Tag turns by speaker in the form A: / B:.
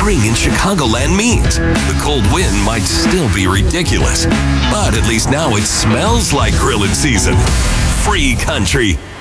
A: spring in Chicagoland means. The cold wind might still be ridiculous, but at least now it smells like grillin' season. Free country.